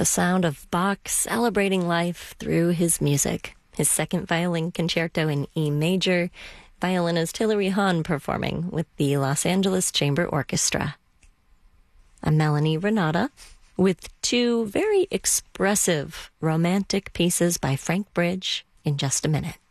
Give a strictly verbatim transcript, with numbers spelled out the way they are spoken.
The sound of Bach celebrating life through his music. His second violin concerto in E major, violinist Hilary Hahn performing with the Los Angeles Chamber Orchestra. I'm Melanie Renata with two very expressive romantic pieces by Frank Bridge in just a minute.